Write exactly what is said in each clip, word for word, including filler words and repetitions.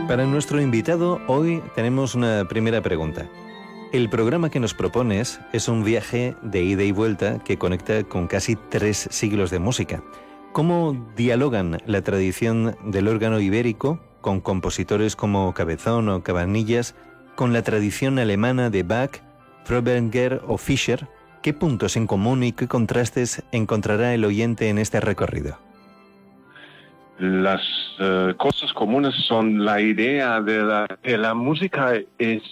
Para nuestro invitado, hoy tenemos una primera pregunta. El programa que nos propones es un viaje de ida y vuelta que conecta con casi tres siglos de música. ¿Cómo dialogan la tradición del órgano ibérico, con compositores como Cabezón o Cabanillas, con la tradición alemana de Bach, Froberger o Fischer? ¿Qué puntos en común y qué contrastes encontrará el oyente en este recorrido? Las uh, cosas comunes son la idea de la, que la música es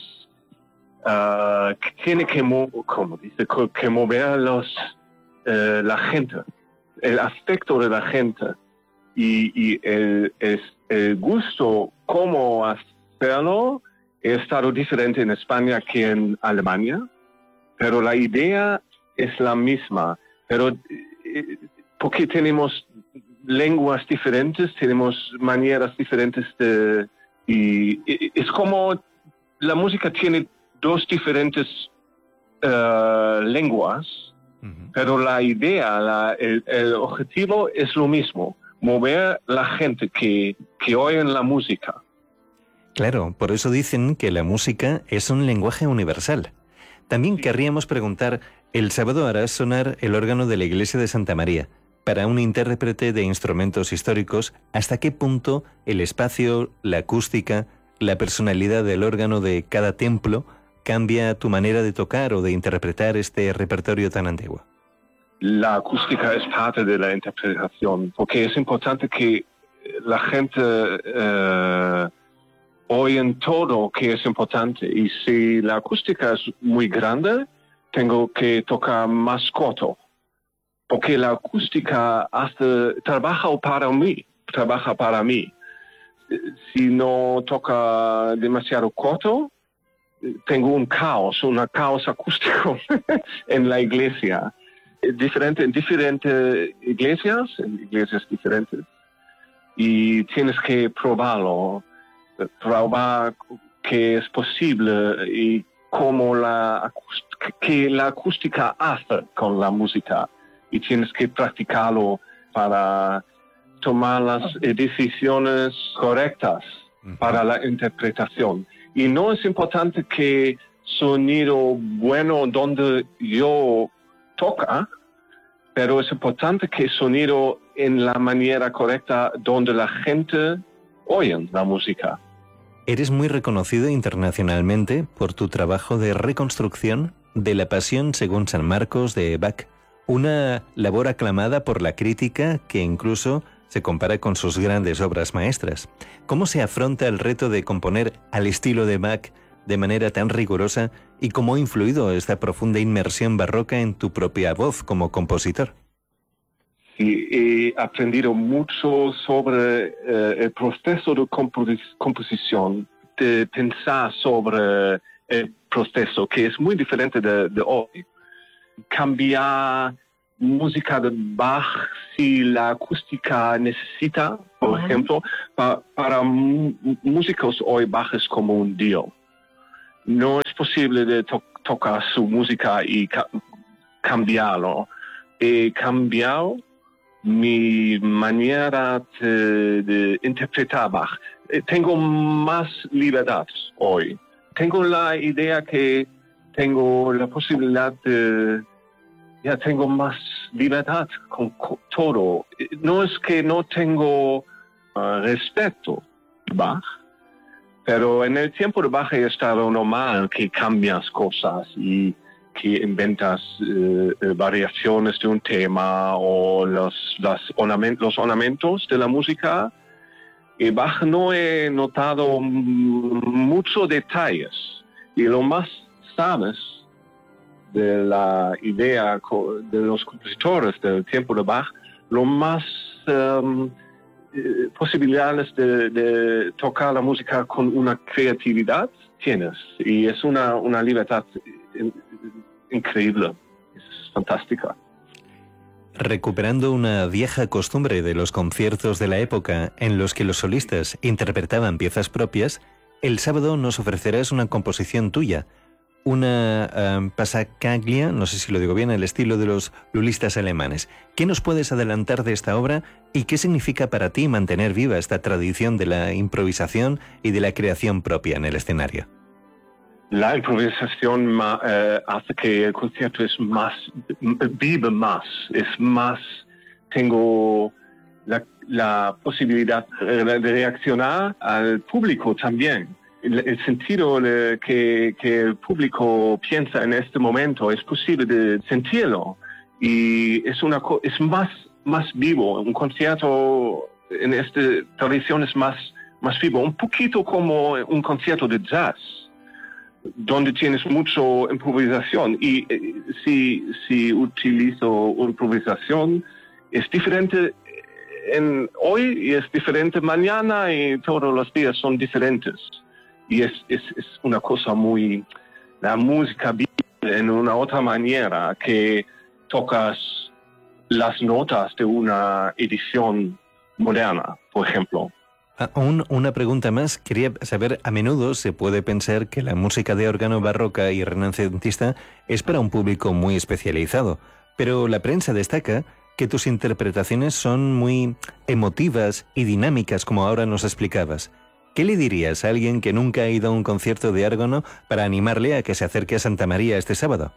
uh, que tiene que, mo como dice, que mover los, uh, la gente, el aspecto de la gente y, y el, es, el gusto cómo hacerlo ha estado diferente en España que en Alemania, pero la idea es la misma, pero eh, porque tenemos lenguas diferentes, tenemos maneras diferentes de... Y, y es como la música tiene dos diferentes uh, lenguas, uh-huh. pero la idea, la, el, el objetivo es lo mismo, mover la gente que, que oye la música. Claro, por eso dicen que la música es un lenguaje universal. También sí. Querríamos preguntar, el sábado harás sonar el órgano de la iglesia de Santa María. Para un intérprete de instrumentos históricos, ¿hasta qué punto el espacio, la acústica, la personalidad del órgano de cada templo cambia tu manera de tocar o de interpretar este repertorio tan antiguo? La acústica es parte de la interpretación, porque es importante que la gente uh, oye todo que es importante. Y si la acústica es muy grande, tengo que tocar más corto. Porque la acústica hace, trabaja para mí, trabaja para mí. Si no toca demasiado corto, tengo un caos, un caos acústico en la iglesia. Diferente, en diferentes iglesias, en iglesias diferentes. Y tienes que probarlo, probar que es posible y cómo la, que la acústica hace con la música. Y tienes que practicarlo para tomar las decisiones correctas uh-huh. para la interpretación. Y no es importante que sonido bueno donde yo toca, pero es importante que sonido en la manera correcta donde la gente oye la música. Eres muy reconocido internacionalmente por tu trabajo de reconstrucción de la Pasión según San Marcos de Bach. Una labor aclamada por la crítica que incluso se compara con sus grandes obras maestras. ¿Cómo se afronta el reto de componer al estilo de Bach de manera tan rigurosa y cómo ha influido esta profunda inmersión barroca en tu propia voz como compositor? Sí, he aprendido mucho sobre eh, el proceso de compos- composición, de pensar sobre el proceso, que es muy diferente de, de hoy. Cambiar música de Bach si la acústica necesita, por uh-huh. ejemplo, pa, para m- músicos hoy Bach es como un dios. No es posible de to- tocar su música y ca- cambiarlo. He cambiado mi manera de, de interpretar Bach. Eh, tengo más libertad hoy. Tengo la idea que tengo la posibilidad de, ya tengo más libertad con, con todo. No es que no tengo uh, respeto a Bach, pero en el tiempo de Bach he estado normal que cambias cosas y que inventas uh, variaciones de un tema o los, los, ornament, los ornamentos de la música. Y Bach no he notado muchos detalles. Y lo más sabes de la idea de los compositores del tiempo de Bach, lo más um, eh, posibilidades de, de tocar la música con una creatividad tienes. Y es una, una libertad in, increíble, es fantástica. Recuperando una vieja costumbre de los conciertos de la época en los que los solistas interpretaban piezas propias, el sábado nos ofrecerás una composición tuya, una uh, passacaglia, no sé si lo digo bien, el estilo de los lulistas alemanes. ¿Qué nos puedes adelantar de esta obra y qué significa para ti mantener viva esta tradición de la improvisación y de la creación propia en el escenario? La improvisación uh, hace que el concierto es más, vive más, es más, tengo la, la posibilidad de reaccionar al público también. El, el sentido de que, que el público piensa en este momento es posible de sentirlo y es una es más más vivo. Un concierto en esta tradición es más más vivo, un poquito como un concierto de jazz, donde tienes mucho improvisación y eh, si si utilizo improvisación es diferente en hoy y es diferente mañana y todos los días son diferentes. Y es, es, es una cosa muy... La música vive en una otra manera que tocas las notas de una edición moderna, por ejemplo. Aún una pregunta más. Quería saber, a menudo se puede pensar que la música de órgano barroca y renacentista es para un público muy especializado, pero la prensa destaca que tus interpretaciones son muy emotivas y dinámicas, como ahora nos explicabas. ¿Qué le dirías a alguien que nunca ha ido a un concierto de órgano para animarle a que se acerque a Santa María este sábado?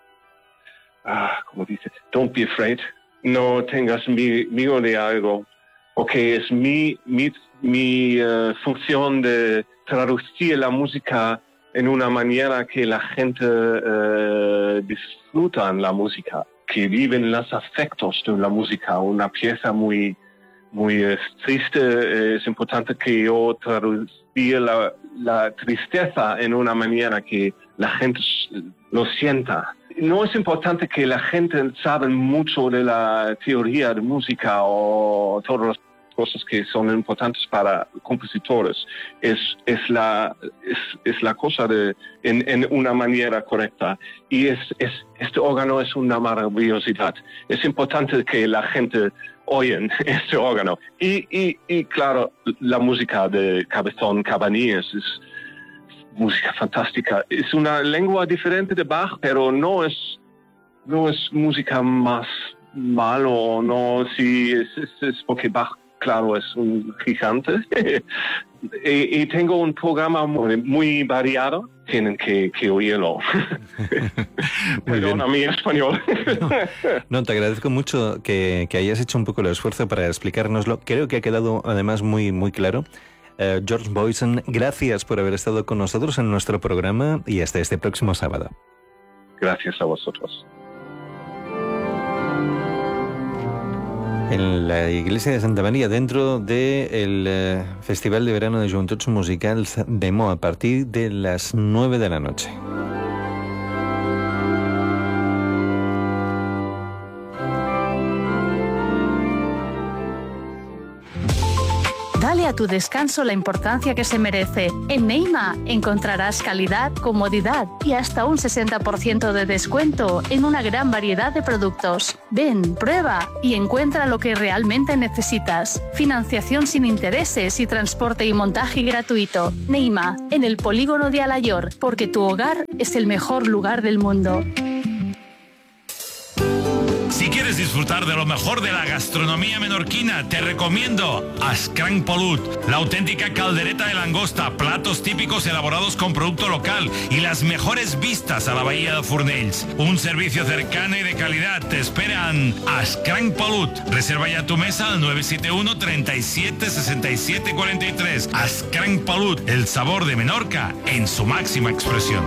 Ah, como dice, don't be afraid. No tengas miedo de algo, porque es mi, mi, mi uh, función de traducir la música en una manera que la gente uh, disfruta la música, que viven los afectos de la música, una pieza muy... muy eh, triste. Es importante que yo traduzca la, la tristeza en una manera que la gente lo sienta. No es importante que la gente sabe mucho de la teoría de música o todas las cosas que son importantes para compositores. Es, es, la, es, es la cosa de en, en una manera correcta. Y es, es, este órgano es una maravillosidad. Es importante que la gente oyen este órgano. Y, y, y claro, la música de Cabezón Cabanillas es música fantástica. Es una lengua diferente de Bach, pero no es, no es música más malo, no, sí, es, es, es porque Bach, claro, es un gigante. y, y tengo un programa muy, muy variado. Tienen que, que oírlo. Perdona mi español. no, no, te agradezco mucho que, que hayas hecho un poco el esfuerzo para explicárnoslo. Creo que ha quedado además muy, muy claro. Uh, George Boysen, gracias por haber estado con nosotros en nuestro programa y hasta este próximo sábado. Gracias a vosotros. En la iglesia de Santa María, dentro del eh, Festival de Verano de Joventut Musicals Demo, a partir de las nueve de la noche. Dale a tu descanso la importancia que se merece. En Neima encontrarás calidad, comodidad y hasta un sesenta por ciento de descuento en una gran variedad de productos. Ven, prueba y encuentra lo que realmente necesitas. Financiación sin intereses y transporte y montaje gratuito. Neima, en el polígono de Alayor, porque tu hogar es el mejor lugar del mundo. Si quieres disfrutar de lo mejor de la gastronomía menorquina, te recomiendo Ascranc Polut, la auténtica caldereta de langosta, platos típicos elaborados con producto local y las mejores vistas a la bahía de Fornells. Un servicio cercano y de calidad te esperan Ascranc Polut. Reserva ya tu mesa al nueve siete uno, treinta y siete, sesenta y siete, cuarenta y tres. Ascranc Polut, el sabor de Menorca en su máxima expresión.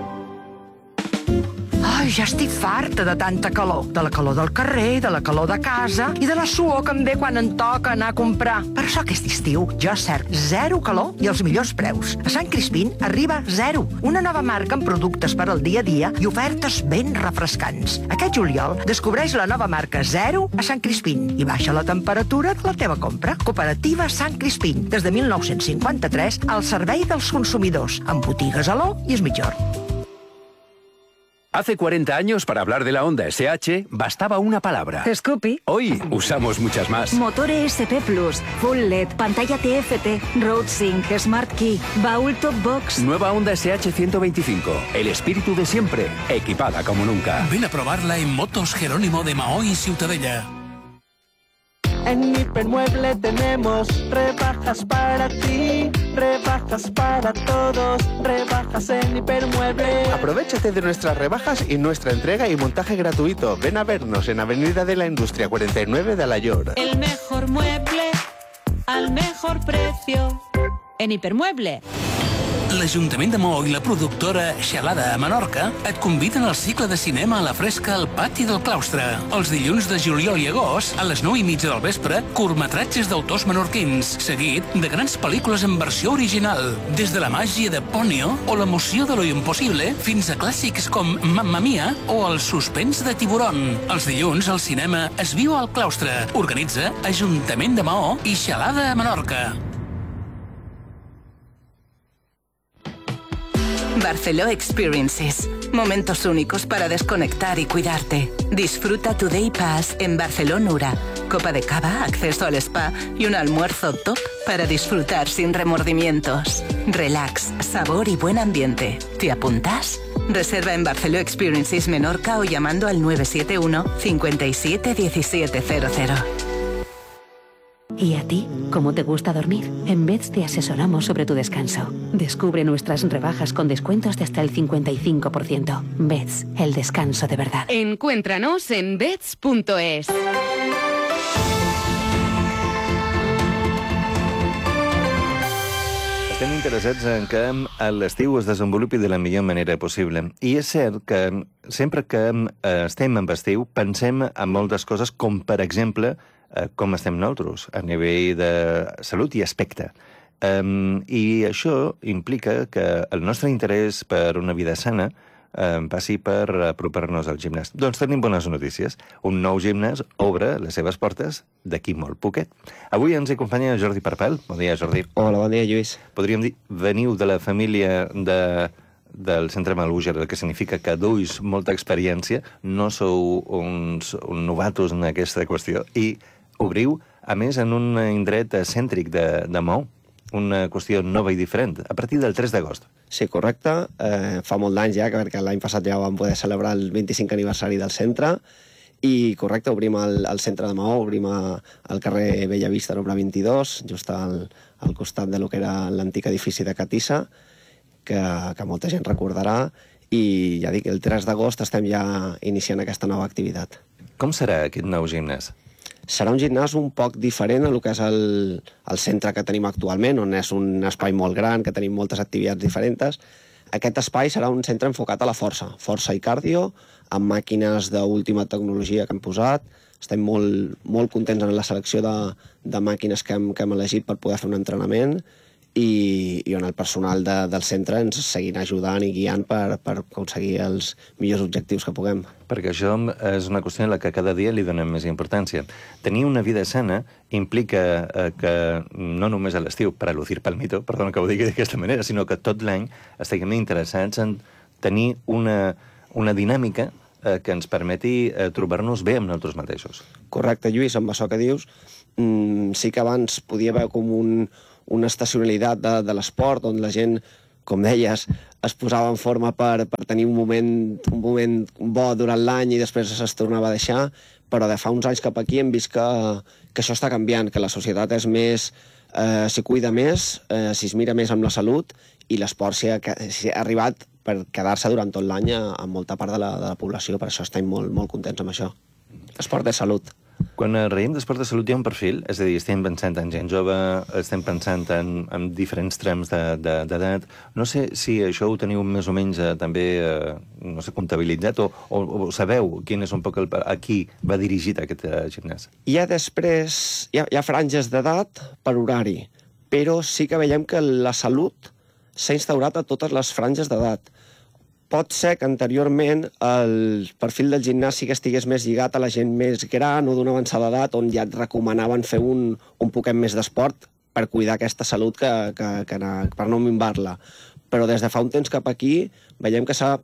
Ai, ja estic farta de tanta calor. De la calor del carrer, de la calor de casa i de la suor que em ve quan em toca anar a comprar. Per això aquest estiu jo cerc zero calor i els millors preus. A Sant Crispín arriba Zero, una nova marca amb productes per al dia a dia i ofertes ben refrescants. Aquest juliol descobreix la nova marca Zero a Sant Crispín i baixa la temperatura de la teva compra. Cooperativa Sant Crispín, des de mil nou-cents cinquanta-tres al servei dels consumidors, amb botigues a l'O i es Mitjorn. Hace cuarenta años, para hablar de la Honda S H, bastaba una palabra. Scoopy. Hoy usamos muchas más. Motor E S P Plus, Full L E D, pantalla T F T, Road Sync, Smart Key, baúl Top Box. Nueva Honda S H ciento veinticinco. El espíritu de siempre, equipada como nunca. Ven a probarla en Motos Jerónimo de Mahó y Ciutadella. En Hipermueble tenemos rebajas para ti, rebajas para todos, rebajas en Hipermueble. Aprovéchate de nuestras rebajas y nuestra entrega y montaje gratuito. Ven a vernos en Avenida de la Industria cuarenta y nueve de Alayor. El mejor mueble al mejor precio en Hipermueble. L'Ajuntament de Maó i la productora Xalada a Menorca et conviden al cicle de cinema a la fresca al Pati del Claustre. Els dilluns de juliol i agost, a les nou i mitja del vespre, curtmetratges d'autors menorquins, seguit de grans pel·lícules en versió original, des de la màgia de Ponyo o l'emoció de lo impossible fins a clàssics com Mamma Mia o el suspens de Tiburon. Els dilluns al cinema es viu al Claustre. Organitza Ajuntament de Maó i Xalada a Menorca. Barceló Experiences. Momentos únicos para desconectar y cuidarte. Disfruta tu Day Pass en Barceló Nura. Copa de cava, acceso al spa y un almuerzo top para disfrutar sin remordimientos. Relax, sabor y buen ambiente. ¿Te apuntas? Reserva en Barceló Experiences Menorca o llamando al nueve siete uno, cinco siete, uno siete cero cero. ¿Y a ti? ¿Cómo te gusta dormir? En Beds te asesoramos sobre tu descanso. Descubre nuestras rebajas con descuentos de hasta el cincuenta y cinco por ciento. Beds, el descanso de verdad. Encuéntranos en beds punto es. Estem interessats en que l'estiu es desenvolupi de la millor manera possible. I és cert que sempre que estem en estiu pensem en moltes coses, com per exemple com estem nosaltres a nivell de salut i aspecte. Um, I això implica que el nostre interès per una vida sana um, passi per apropar-nos al gimnàs. Doncs tenim bones notícies. Un nou gimnàs obre les seves portes d'aquí molt poquet. Avui ens acompanya Jordi Parpel. Bon dia, Jordi. Hola, bon dia, Lluís. Podríem dir, veniu de la família de... del Centre Malúger, el que significa que duis molta experiència, no sou uns, uns novatos en aquesta qüestió, i obriu, a més, en un indret cèntric de, de Maó, una qüestió nova i diferent, a partir del tres d'agost. Sí, correcte. Eh, fa molt d'anys ja, perquè l'any passat ja vam poder celebrar el vint-i-cinquè aniversari del centre, i correcte, obrim el, el centre de Maó, obrim a, al carrer Bellavista, número vint-i-dos, just al, al costat de lo que era l'antic edifici de Catissa, que, que molta gent recordarà, i ja dic, el tres d'agost estem ja iniciant aquesta nova activitat. Com serà aquest nou gimnàs? Serà un gimnàs un poc diferent a el que és el, el centre que tenim actualment, on és un espai molt gran, que tenim moltes activitats diferents. Aquest espai serà un centre enfocat a la força, força i càrdio, amb màquines d'última tecnologia que hem posat. Estem molt, molt contents en la selecció de, de màquines que hem, que hem elegit per poder fer un entrenament, i, i on el personal de, del centre ens seguirà ajudant i guiant per, per aconseguir els millors objectius que puguem. Perquè això és una qüestió en la que cada dia li donem més importància. Tenir una vida sana implica eh, que no només a l'estiu, per a lucir palmito, perdona que ho digui d'aquesta manera, sinó que tot l'any estiguem interessats en tenir una, una dinàmica eh, que ens permeti eh, trobar-nos bé amb nosaltres mateixos. Correcte, Lluís, amb això que dius, mmm, sí que abans podia haver com un una estacionalitat de, de l'esport, on la gent, com deies, es posava en forma per, per tenir un moment, un moment bo durant l'any i després es tornava a deixar, però de fa uns anys cap aquí hem vist que, que això està canviant, que la societat és més, eh, s'hi cuida més, eh, s'hi mira més amb la salut, i l'esport s'hi ha, s'hi ha arribat per quedar-se durant tot l'any a, a molta part de la, de la població, per això estem molt, molt contents amb això. Esport de salut. Quan reiem d'esport de salut hi ha un perfil, és a dir, estem pensant en gent jove, estem pensant en, en diferents trams d'edat. De, de, no sé si això ho teniu més o menys eh, també, eh, no sé, comptabilitzat, o, o, o sabeu quin és un poc el, a qui va dirigit aquest eh, gimnàs? Hi ha després, hi ha, hi ha franges d'edat per horari, però sí que veiem que la salut s'ha instaurat a totes les franges d'edat. Pot ser que anteriorment el perfil del gimnàs sí que estigués més lligat a la gent més gran o d'una avançada edat, on ja et recomanaven fer un, un poquet més d'esport per cuidar aquesta salut, que, que, que, per no minvar-la. Però des de fa un temps cap aquí veiem que s'ha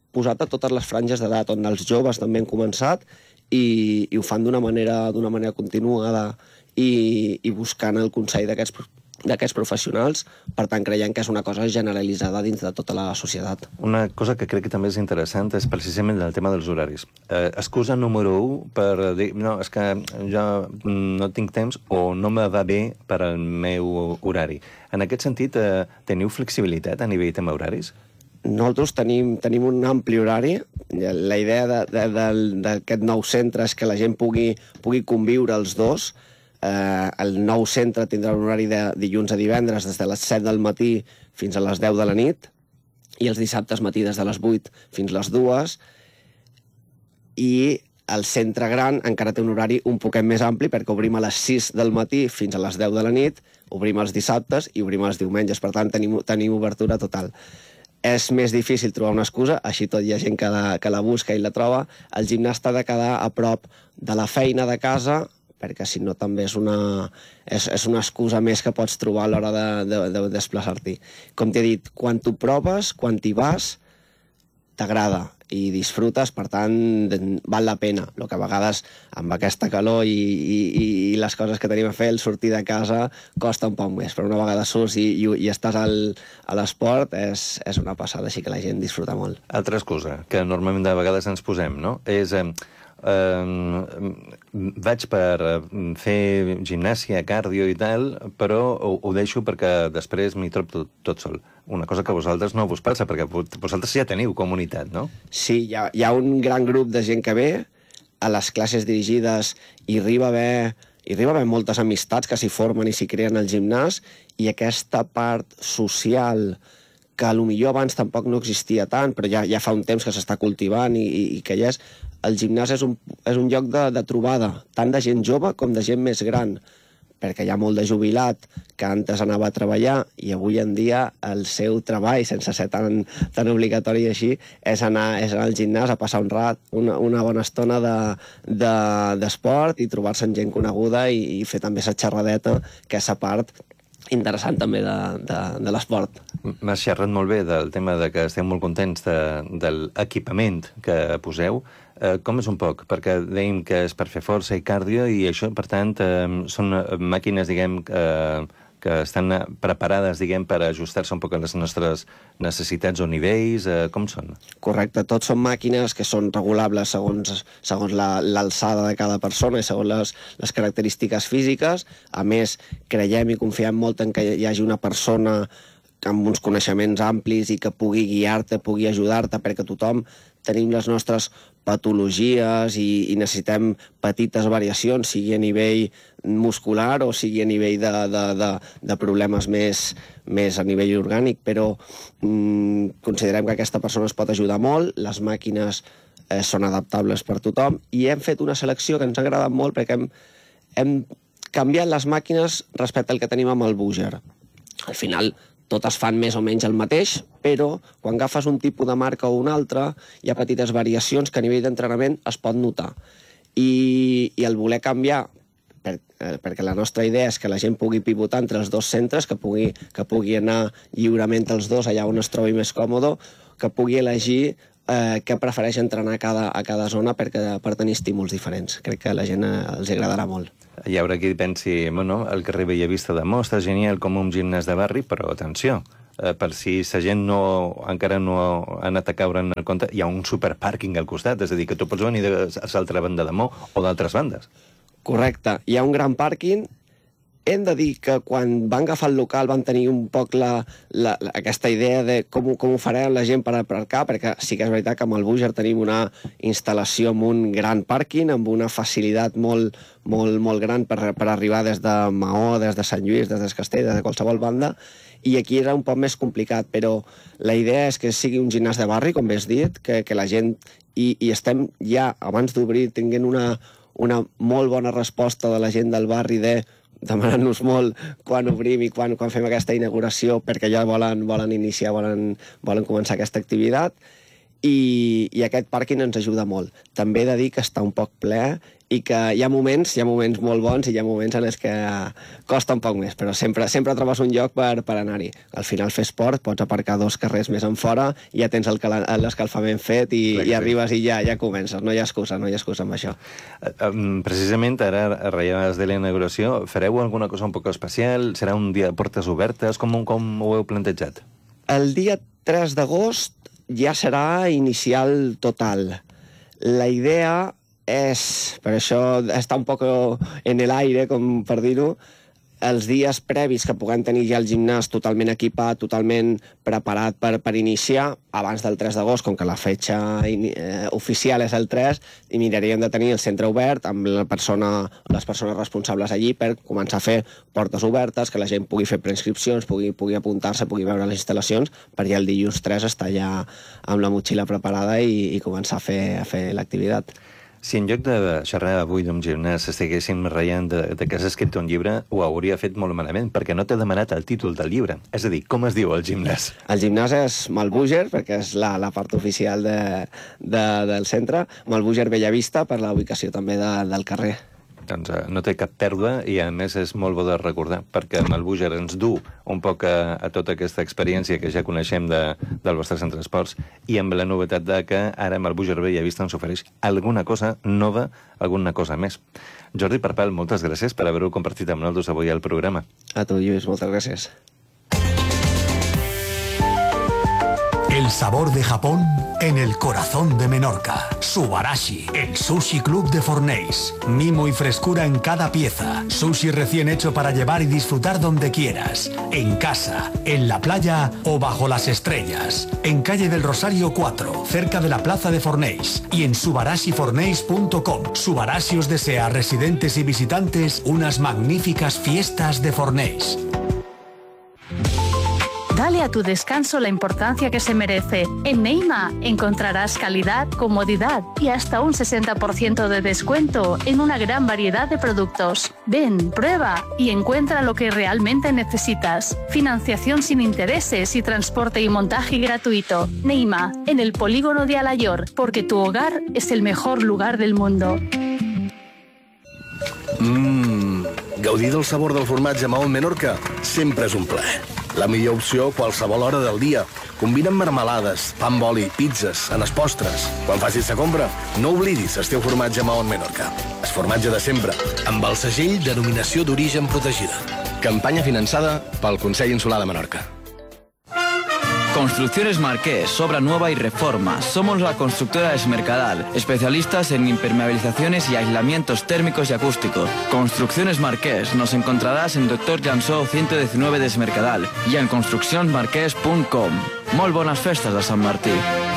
posat a totes les franges d'edat, on els joves també han començat i, i ho fan d'una manera, d'una manera continuada i, i buscant el consell d'aquests d'aquests professionals, per tant creiem que és una cosa generalitzada dins de tota la societat. Una cosa que crec que també és interessant és precisament el tema dels horaris. Eh, excusa número u per dir, no, és que jo no tinc temps o no me va bé per al meu horari. En aquest sentit, eh, teniu flexibilitat a nivell tema horaris? Nosaltres tenim, tenim un ampli horari. La idea d'aquest nou centre és que la gent pugui, pugui conviure els dos. Eh, el nou centre tindrà un horari de dilluns a divendres des de les set del matí fins a les deu de la nit i els dissabtes matí des de les vuit fins a les dues, i el centre gran encara té un horari un poquet més ampli perquè obrim a les sis del matí fins a les deu de la nit, obrim els dissabtes i obrim els diumenges, per tant tenim, tenim obertura total. És més difícil trobar una excusa, així tot hi ha gent que la, que la busca i la troba. El gimnàs t'ha de quedar a prop de la feina, de casa, perquè si no també és una, és, és una excusa més que pots trobar a l'hora de, de, de desplaçar-t'hi. Com t'he dit, quan t'ho proves, quan t'hi vas, t'agrada i disfrutes, per tant, val la pena. El que a vegades, amb aquesta calor i, i, i les coses que tenim a fer, el sortir de casa costa un poc més, però una vegada surts i, i, i estàs al, a l'esport és, és una passada, així que la gent disfruta molt. Altra excusa que normalment de vegades ens posem, no?, és... Eh... Uh, vaig per fer gimnàsia, cardio i tal, però ho, ho deixo perquè després m'hi trobo tot, tot sol. Una cosa que vosaltres no vos passa, perquè vosaltres ja teniu comunitat, no? Sí, hi ha, hi ha un gran grup de gent que ve a les classes dirigides i arriba a haver, hi arriba a haver moltes amistats que s'hi formen i s'hi creen al gimnàs, i aquesta part social que potser abans tampoc no existia tant, però ja, ja fa un temps que s'està cultivant i, i, i que ja és... El gimnàs és un, és un lloc de, de trobada, tant de gent jove com de gent més gran, perquè hi ha molt de jubilat que antes anava a treballar i avui en dia el seu treball, sense ser tan, tan obligatori així, és anar, és anar al gimnàs a passar un rat, una, una bona estona d'esport de, de, i trobar-se amb gent coneguda i, i fer també aquesta xerradeta, que és la part interessant també de, de, de l'esport. M'has xerrat molt bé del tema de que esteu molt contents de, de l'equipament que poseu. Eh, com és un poc? Perquè dèiem que és per fer força i cardio i això, per tant, eh, són màquines, diguem, eh, que estan preparades, diguem, per ajustar-se un poc a les nostres necessitats o nivells. Eh, com són? Correcte, tots són màquines que són regulables segons, segons l'alçada de cada persona i segons les, les característiques físiques. A més, creiem i confiem molt en que hi hagi una persona amb uns coneixements amplis i que pugui guiar-te, pugui ajudar-te, perquè tothom tenim les nostres patologies i, i necessitem petites variacions, sigui a nivell muscular o sigui a nivell de, de, de, de problemes més, més a nivell orgànic, però mm, considerem que aquesta persona es pot ajudar molt, les màquines eh, són adaptables per tothom i hem fet una selecció que ens ha agradat molt perquè hem, hem canviat les màquines respecte al que tenim amb el búger. Al final, totes fan més o menys el mateix, però quan agafes un tipus de marca o un altre, hi ha petites variacions que a nivell d'entrenament es pot notar. I, i el voler canviar, per, eh, perquè la nostra idea és que la gent pugui pivotar entre els dos centres, que pugui, que pugui anar lliurement els dos allà on es trobi més còmode, que pugui elegir eh, què prefereix entrenar a cada, a cada zona perquè, per tenir estímuls diferents. Crec que a la gent eh, els agradarà molt. Hi haurà qui pensi, bueno, el carrer Bellavista de Most és genial com un gimnàs de barri, però atenció, eh, per si la gent no, encara no ha anat a caure en el compte, hi ha un superpàrquing al costat, és a dir, que tu pots venir de l'altra banda de Mo o d'altres bandes. Correcte, hi ha un gran pàrquing. Hem de dir que quan van agafar el local van tenir un poc la, la, la, aquesta idea de com, com ho farem la gent per aparcar, perquè sí que és veritat que amb el búger tenim una instal·lació amb un gran pàrquing, amb una facilitat molt, molt, molt gran per, per arribar des de Maó, des de Sant Lluís, des de Castell, des de qualsevol banda, i aquí era un poc més complicat, però la idea és que sigui un gimnàs de barri, com bé has dit, que, que la gent, i, i estem ja, abans d'obrir, tinguent una, una molt bona resposta de la gent del barri de demanant-nos molt quan obrim i quan, quan fem aquesta inauguració, perquè ja volen, volen iniciar, volen, volen començar aquesta activitat, i, i aquest pàrquing ens ajuda molt. També he de dir que està un poc ple i que hi ha moments, hi ha moments molt bons i hi ha moments en els que costa un poc més, però sempre, sempre trobes un lloc per, per anar-hi. Al final fer esport, pots aparcar dos carrers més en fora, ja tens el cala- l'escalfament fet i, i arribes i ja, ja comences. No hi ha excusa, no hi ha excusa amb això. Precisament, ara, a ratllades de la inauguració, fareu alguna cosa un poc especial? Serà un dia de portes obertes? Com, com ho heu plantejat? El dia tres d'agost ja serà inicial total. La idea és, per això està un poc en l'aire, com per dir-ho, els dies previs que puguem tenir ja el gimnàs totalment equipat, totalment preparat per, per iniciar, abans del tres d'agost, com que la fetge eh, oficial és el tres, i miraríem de tenir el centre obert amb la persona, les persones responsables allí per començar a fer portes obertes, que la gent pugui fer preinscripcions, pugui, pugui apuntar-se, pugui veure les instal·lacions, per ja el dilluns tres estar ja amb la motxilla preparada i, i començar a fer, a fer l'activitat. Si en lloc de xerrar avui d'un gimnàs estiguéssim ratllant de, de que has escrit un llibre, ho hauria fet molt malament, perquè no t'he demanat el títol del llibre. És a dir, com es diu el gimnàs? El gimnàs és Malbúger, perquè és la, la part oficial de, de, del centre. Malbúger Bellavista, per la ubicació també de, del carrer. Doncs uh, no té cap pèrdua i, a més, és molt bo de recordar, perquè Malbúger ens du un poc a, a tota aquesta experiència que ja coneixem de, del vostre centre d'esports i amb la novetat de que ara Malbúger Bellavista ens ofereix alguna cosa nova, alguna cosa més. Jordi Parpal, moltes gràcies per haver-ho compartit amb nosaltres avui al programa. A tu, Lluís, moltes gràcies. El sabor de Japón en el corazón de Menorca. Subarashi, el sushi club de Fornells. Mimo y frescura en cada pieza. Sushi recién hecho para llevar y disfrutar donde quieras. En casa, en la playa o bajo las estrellas. En calle del Rosario cuatro, cerca de la plaza de Fornells. Y en subarashi fornells punto com. Subarashi os desea a residentes y visitantes unas magníficas fiestas de Fornells. Dale a tu descanso la importancia que se merece. En Neima encontrarás calidad, comodidad y hasta un sesenta por ciento de descuento en una gran variedad de productos. Ven, prueba y encuentra lo que realmente necesitas. Financiación sin intereses y transporte y montaje gratuito. Neima, en el polígono de Alayor, porque tu hogar es el mejor lugar del mundo. Mmm, gaudir del sabor del formatge Mahón Menorca sempre és un plaer. La millor opció a qualsevol hora del dia. Combina amb marmelades, pa amb oli, pizzas, en els postres. Quan facis la compra, no oblidis el teu formatge Mahón Menorca. El formatge de sempre, amb el segell Denominació d'Origen Protegida. Campanya finançada pel Consell Insular de Menorca. Construcciones Marqués, obra nueva y reforma. Somos la constructora Esmercadal, especialistas en impermeabilizaciones y aislamientos térmicos y acústicos. Construcciones Marqués, nos encontrarás en Doctor Jansó ciento diecinueve de Esmercadal y en construccions marquès punt com. Molt bones festes de Sant Martí.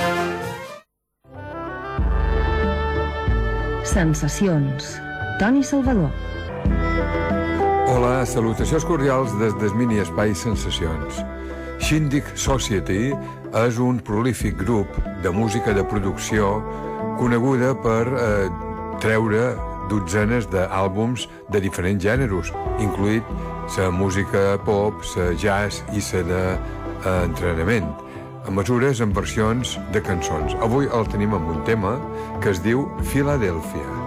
Sensacions. Toni Salvador. Hola, salutacions cordials des del mini espai Sensacions. Shindig Society és un prolífic grup de música de producció coneguda per eh, treure dotzenes d'àlbums de diferents gèneres, incluït la música pop, la jazz i la d'entrenament, a mesures en versions de cançons. Avui el tenim amb un tema que es diu Philadelphia.